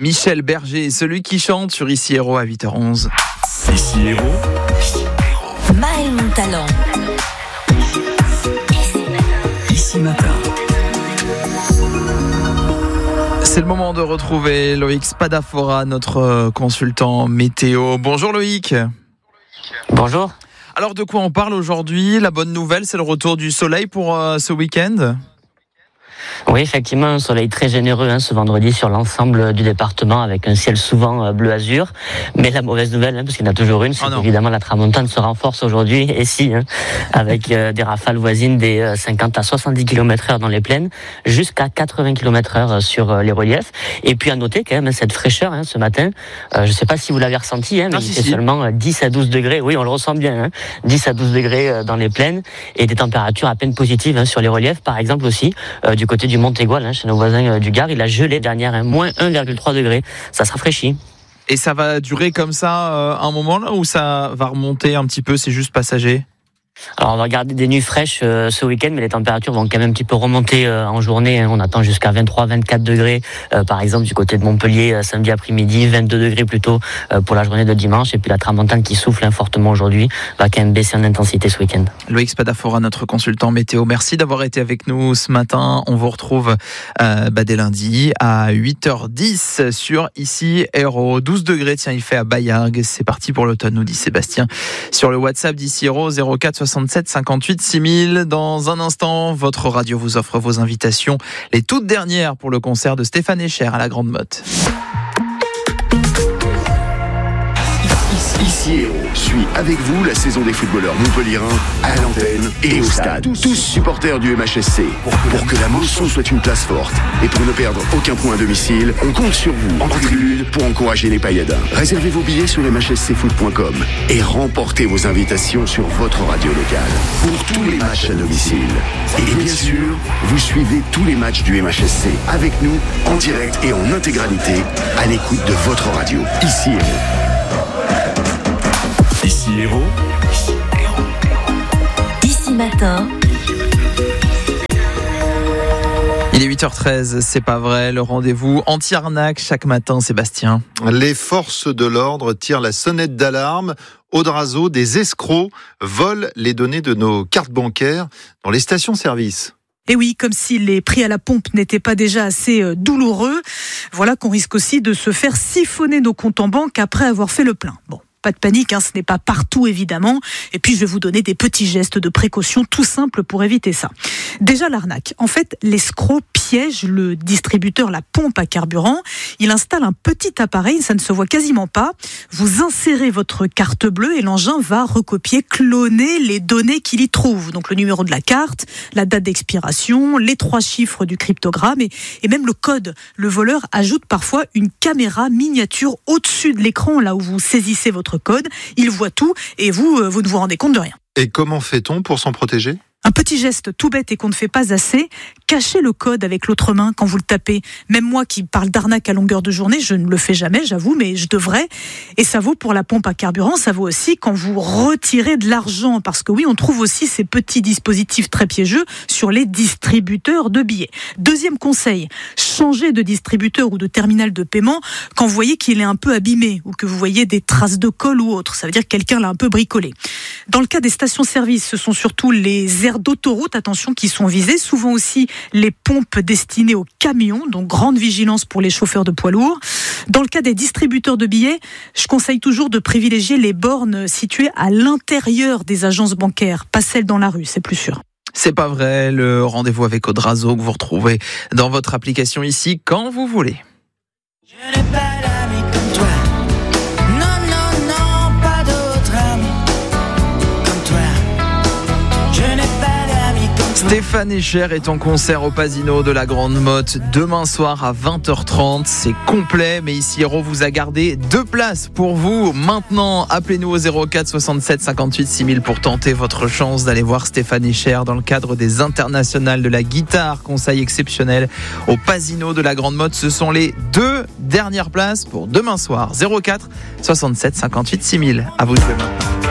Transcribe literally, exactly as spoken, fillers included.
Michel Berger, celui qui chante sur Ici Héros à huit heures onze. Ici Héros. Maël Montalent. Ici Matin. C'est le moment de retrouver Loïc Spadafora, notre consultant météo. Bonjour Loïc. Bonjour. Alors de quoi on parle aujourd'hui ? La bonne nouvelle, c'est le retour du soleil pour euh, ce week-end ? Oui, effectivement, un soleil très généreux hein, ce vendredi sur l'ensemble du département avec un ciel souvent euh, bleu azur. Mais la mauvaise nouvelle, hein, parce qu'il y en a toujours une, c'est oh qu'évidemment la tramontane se renforce aujourd'hui, et si, hein, avec euh, des rafales voisines des euh, cinquante à soixante-dix kilomètres heure dans les plaines, jusqu'à quatre-vingts kilomètres heure sur euh, les reliefs. Et puis à noter quand même hein, cette fraîcheur hein, ce matin. Euh, je ne sais pas si vous l'avez ressenti, hein, mais ah, il si, fait si. seulement dix à douze degrés. Oui, on le ressent bien, hein, dix à douze degrés euh, dans les plaines et des températures à peine positives hein, sur les reliefs, par exemple aussi euh, du côté du Montégoal, hein, chez nos voisins euh, du Gard, il a gelé dernière, hein, moins un virgule trois degrés. Ça se rafraîchit. Et ça va durer comme ça euh, un moment là où ça va remonter un petit peu, c'est juste passager ? Alors on va regarder des nuits fraîches euh, ce week-end, mais les températures vont quand même un petit peu remonter euh, en journée. Hein. On attend jusqu'à vingt-trois à vingt-quatre degrés, euh, par exemple du côté de Montpellier euh, samedi après-midi, vingt-deux degrés plutôt euh, pour la journée de dimanche. Et puis la tramontane qui souffle hein, fortement aujourd'hui va quand même baisser en intensité ce week-end. Loïc Spadafora, notre consultant météo. Merci d'avoir été avec nous ce matin. On vous retrouve euh, bah, dès lundi à huit heures dix sur Ici Héros. douze degrés, tiens, il fait à Bayargues. C'est parti pour l'automne, nous dit Sébastien. Sur le WhatsApp d'Ici Héros, zéro quatre soixante-sept cinquante-huit six mille. Dans un instant, votre radio vous offre vos invitations. Les toutes dernières pour le concert de Stéphane Echer à la Grande Motte. Ici Héros suit avec vous la saison des footballeurs montpelliérains à l'antenne et au stade. Tous supporters du M H S C. Pour que la Mosson soit une place forte et pour ne perdre aucun point à domicile, on compte sur vous en tribune pour encourager les Pailladins. Réservez vos billets sur m h s c foot point com et remportez vos invitations sur votre radio locale pour tous les matchs à domicile. Et bien sûr, vous suivez tous les matchs du M H S C avec nous en direct et en intégralité à l'écoute de votre radio. Ici Héros. Ici Héros. Ici Matin. Il est huit heures treize, c'est pas vrai, le rendez-vous anti-arnaque chaque matin, Sébastien. Les forces de l'ordre tirent la sonnette d'alarme. Audrazo, des escrocs volent les données de nos cartes bancaires dans les stations-service. Et oui, comme si les prix à la pompe n'étaient pas déjà assez douloureux, voilà qu'on risque aussi de se faire siphonner nos comptes en banque après avoir fait le plein. Bon. Pas de panique, hein, ce n'est pas partout évidemment. Et puis je vais vous donner des petits gestes de précaution tout simples pour éviter ça. Déjà l'arnaque. En fait, l'escroc piège le distributeur, la pompe à carburant. Il installe un petit appareil, ça ne se voit quasiment pas. Vous insérez votre carte bleue et l'engin va recopier, cloner les données qu'il y trouve. Donc le numéro de la carte, la date d'expiration, les trois chiffres du cryptogramme et, et même le code. Le voleur ajoute parfois une caméra miniature au-dessus de l'écran, là où vous saisissez votre code, il voit tout et vous, vous ne vous rendez compte de rien. Et comment fait-on pour s'en protéger ? Un petit geste tout bête et qu'on ne fait pas assez, cachez le code avec l'autre main quand vous le tapez. Même moi qui parle d'arnaque à longueur de journée, je ne le fais jamais, j'avoue, mais je devrais. Et ça vaut pour la pompe à carburant, ça vaut aussi quand vous retirez de l'argent. Parce que oui, on trouve aussi ces petits dispositifs très piégeux sur les distributeurs de billets. Deuxième conseil, changez de distributeur ou de terminal de paiement quand vous voyez qu'il est un peu abîmé ou que vous voyez des traces de colle ou autre. Ça veut dire que quelqu'un l'a un peu bricolé. Dans le cas des stations-service, ce sont surtout les aires d'autoroute, attention, qui sont visées. Souvent aussi les pompes destinées aux camions, donc grande vigilance pour les chauffeurs de poids lourds. Dans le cas des distributeurs de billets, je conseille toujours de privilégier les bornes situées à l'intérieur des agences bancaires, pas celles dans la rue, c'est plus sûr. C'est pas vrai, le rendez-vous avec Audrazo que vous retrouvez dans votre application ici quand vous voulez. Je n'ai pas d'amis comme toi. Non, non, non, pas d'autres amis comme toi. Je n'ai pas d'amis comme toi. Stéphane Echer est en concert au Pasino de la Grande Motte demain soir à vingt heures trente. C'est complet, mais Ici Héros vous a gardé deux places pour vous. Maintenant, appelez-nous au zéro quatre soixante-sept cinquante-huit six mille pour tenter votre chance d'aller voir Stéphane Echer dans le cadre des internationales de la guitare. Conseil exceptionnel au Pasino de la Grande Motte. Ce sont les deux dernières places pour demain soir. zéro quatre soixante-sept cinquante-huit six mille. À vous de jouer maintenant.